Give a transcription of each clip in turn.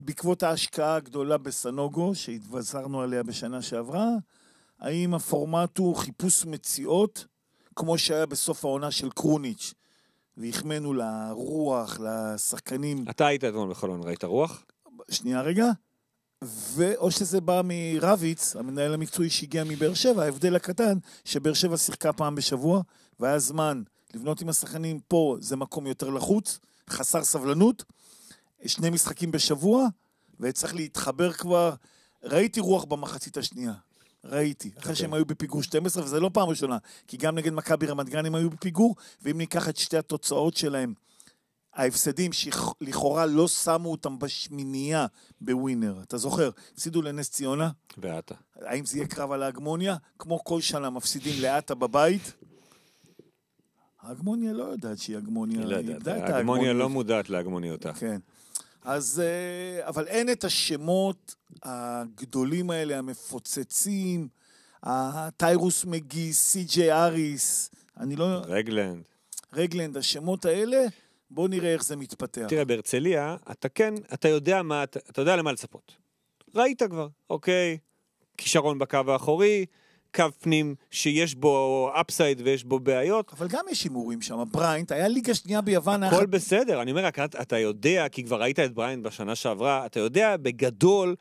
בעקבות ההשקעה הגדולה בסנוגו, שהתבשרנו עליה בשנה שעברה, האם הפורמט הוא חיפוש מציאות, כמו שהיה בסוף העונה של קרוניץ', והחמנו לרוח, לשחקנים. אתה היית אתמול בחולון, ראית רוח? שנייה רגע. או שזה בא מרביץ, המנהל המקצועי שהגיע מבאר שבע, ההבדל הקטן, שבאר שבע שיחקה פעם בשבוע, והיה זמן לבנות עם השחקנים פה, זה מקום יותר לחוץ, חסר סבלנות, 2 משחקים בשבוע, וצריך להתחבר כבר, ראיתי רוח במחצית השנייה, ראיתי, אחרי שהם היו בפיגור 12, וזה לא פעם ראשונה, כי גם נגד מכבי רמת גן הם היו בפיגור, ואם ניקח את שתי התוצאות שלהם, ההפסדים שלכאורה לא שמו אותם בשמינייה בווינר. אתה זוכר, הפסידו לנס ציונה? ואתה. האם זה יהיה קרב על ההגמוניה? כמו כל שנה מפסידים לאתה בבית? ההגמוניה לא יודעת שהיא הגמוניה. לא יודעת, ההגמוניה לא מודעת להגמוניותה. כן. אז, אבל אין את השמות הגדולים האלה, המפוצצים, הטיירוס מגי, סי.ג'יי אריס, אני לא... רגלנד, השמות האלה... בוא נראה איך זה מתפתח. תראה, בהרצליה, אתה יודע למה לצפות. ראית כבר, אוקיי, כישרון בקו האחורי, קו פנים שיש בו אפסייד ויש בו בעיות. אבל גם יש הימורים שם, בריינט, היה ליגה שנייה ביוון. הכל בסדר, אני אומר, אתה יודע, כי כבר ראית את בריינט בשנה שעברה, אתה יודע בגדול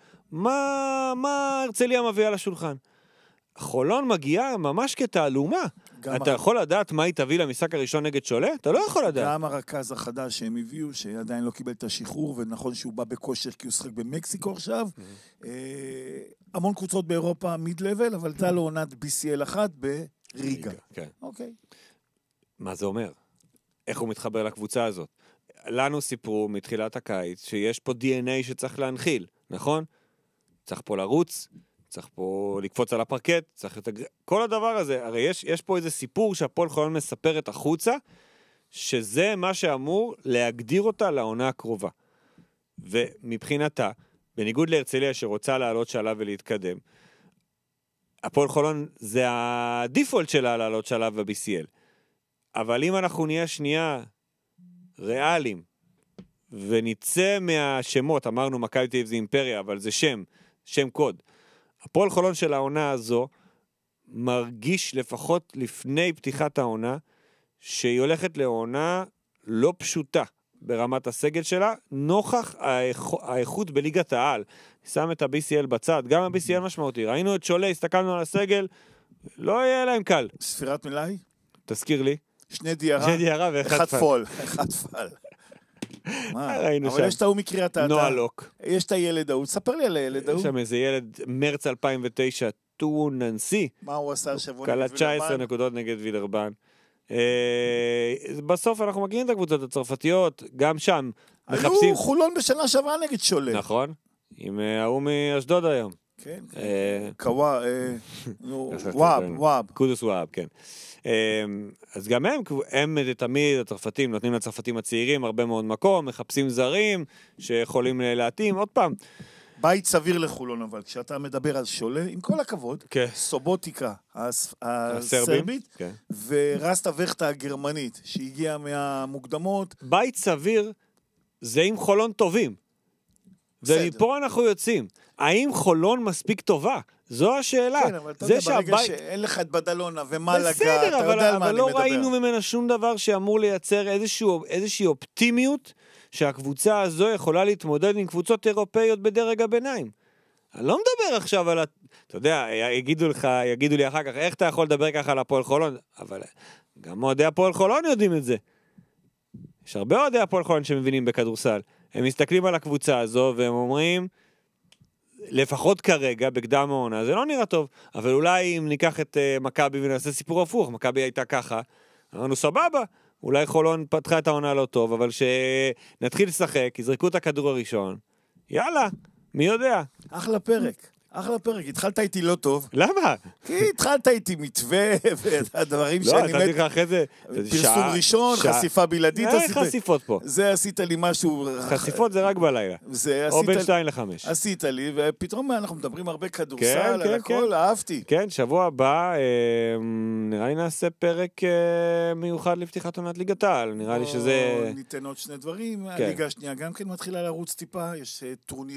מה הרצליה מביאה לשולחן. חולון מגיעה ממש כתעלומה. אתה יכול לדעת מה היא תביא למשחק הראשון נגד שולה? אתה לא יכול לדעת. גם הרכז החדש שהם הביאו, שעדיין לא קיבל את השחרור, ונכון שהוא בא בכושר כי הוא שחק במקסיקו עכשיו. המון קבוצות באירופה מיד-לבל, אבל אתה לא עונת BCL אחת בריגה. אוקיי. מה זה אומר? איך הוא מתחבר לקבוצה הזאת? לנו סיפרו מתחילת הקיץ שיש פה DNA שצריך להנחיל, נכון? צריך פה לרוץ, צריך פה לקפוץ על הפרקט, צריך כל הדבר הזה, הרי יש פה איזה סיפור שהפועל חולון מספרת החוצה, שזה מה שאמור להגדיר אותה לעונה הקרובה. ומבחינתה, בניגוד להרצליה שרוצה לעלות שלב ולהתקדם, הפועל חולון זה הדיפולט שלה לעלות שלב ב-BCL. אבל אם אנחנו נהיה שנייה ריאליים, וניצא מהשמות, אמרנו מכבי תל אביב זה אימפריה, אבל זה שם קוד. הפועל חולון של העונה הזו מרגיש לפחות לפני פתיחת העונה שהיא הולכת לעונה לא פשוטה ברמת הסגל שלה, נוכח האיכות בליגת העל. שם את ה-BCL בצד, גם ה-BCL משמעותי. ראינו את שולה, הסתכלנו על הסגל, לא יהיה להם קל. ספירת מלאי? תזכיר לי. 2 דיירה ואחד פול. אחד פל. אבל יש את ההוא מקריאת האתה. נועה לוק. יש את הילד ההוא, ספר לי על הילד ההוא. יש שם איזה ילד, מרץ 2009, טו ננסי. מה הוא עשה שבוע נגד וילרבן? קלה 19 נקודות נגד וילרבן. בסוף אנחנו מגיעים את הקבוצות הצרפתיות, גם שם מחפשים... היו חולון בשנה שעברה נגד שולה. נכון, עם ההוא מאשדוד היום. כן, וואב. קודוס וואב, כן. אז גם הם תמיד, הצרפתים, נותנים לצרפתים הצעירים הרבה מאוד מקום, מחפשים זרים שיכולים להתאים, עוד פעם. בית סביר לחולון, אבל כשאתה מדבר על שולה, עם כל הכבוד, סובוטיקה הסרבית, ורסטה וכטה הגרמנית, שהגיעה מהמוקדמות. בית סביר זה עם חולון טובים. ומפה אנחנו יוצאים. האם חולון מספיק טובה? זו השאלה. כן, אבל אתה יודע, ברגע שאין לך את בדלונה ומלגה, אתה יודע על מה אני מדבר. אבל לא ראינו ממנה שום דבר שאמור לייצר איזושהי אופטימיות, שהקבוצה הזו יכולה להתמודד עם קבוצות אירופאיות בדרג הביניים. אני לא מדבר עכשיו על... אתה יודע, יגידו לי אחר כך, איך אתה יכול לדבר ככה על הפועל חולון? אבל גם אוהדי הפועל חולון יודעים את זה. יש הרבה אוהדי הפועל חולון שמבינים בכדורסל. הם מסתכלים על הקבוצה הזו והם אומרים, לפחות כרגע, בקדם העונה, זה לא נראה טוב, אבל אולי אם ניקח את מכבי ונעשה סיפור הפוך, מכבי הייתה ככה, אמרנו סבבה, אולי חולון פתחה את העונה לא טוב, אבל שנתחיל לשחק, יזרקו את הכדור הראשון, יאללה, מי יודע? אחלה פרק. התחלת איתי לא טוב. למה? כי התחלת איתי מתווה והדברים שאני... לא, נתתי לך אחרי זה... פרסום ראשון, חשיפה בלעדית. אין חשיפות פה. זה עשית לי משהו... חשיפות זה רק בלילה. או בין 2-5. עשית לי, ופתאום אנחנו מדברים הרבה כדורסל, על הכל, אהבתי. כן, שבוע הבא, נראה לי נעשה פרק מיוחד לפתיחת עונת ליגת העל. נראה לי שזה... ניתן עוד 2 דברים. הליגה השנייה גם כן מתחילה לרוץ טיפה, יש טורניר